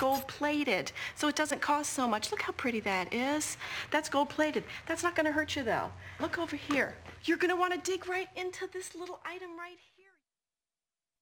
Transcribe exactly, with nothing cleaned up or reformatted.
gold plated, so it doesn't cost so much. Look how pretty that is. That's gold plated. That's not gonna hurt you though. Look over here. You're gonna wanna dig right into this little item right here.